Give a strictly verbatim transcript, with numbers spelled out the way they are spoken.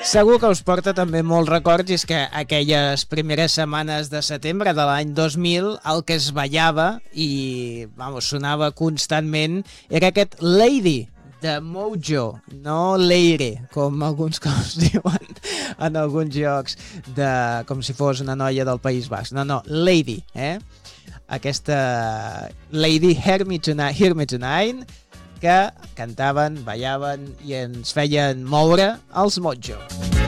Segur que us porta també molts records, i és que aquelles primeres setmanes de setembre de l'any dos mil el que es ballava i vamos, sonava constantment era aquest Lady de Mojo, no Leire, com alguns cops diuen en alguns jocs, de, com si fos una noia del País Basc. No, no, Lady, eh? Aquesta Lady Hear Me Tonight, Hear Me Tonight, que cantaven, ballaven i ens feien moure els Mojo.